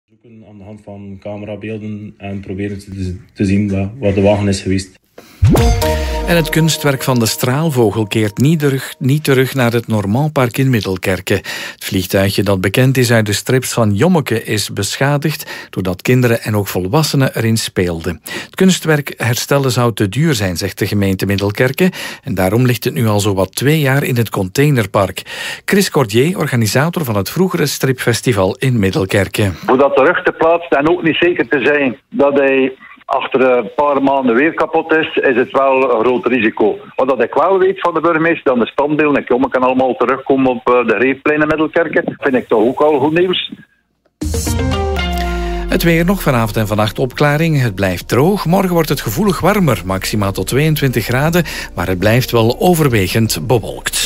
Aan de hand van camerabeelden en proberen te zien wat de wagen is geweest. En het kunstwerk van de straalvogel keert niet terug naar het Normandpark in Middelkerke. Het vliegtuigje dat bekend is uit de strips van Jommeke is beschadigd doordat kinderen en ook volwassenen erin speelden. Het kunstwerk herstellen zou te duur zijn, zegt de gemeente Middelkerke. En daarom ligt het nu al zowat 2 jaar in het containerpark. Chris Cordier, organisator van het vroegere stripfestival in Middelkerke. Voor dat terug te plaatsen en ook niet zeker te zijn dat hij achter een paar maanden weer kapot is het wel een groot risico. Wat ik wel weet van de burgemeester, dan de standbeelden en kan allemaal terugkomen op de Greefplein in Middelkerke. Vind ik toch ook al goed nieuws. Het weer nog vanavond en vannacht opklaring. Het blijft droog. Morgen wordt het gevoelig warmer, maximaal tot 22 graden. Maar het blijft wel overwegend bewolkt.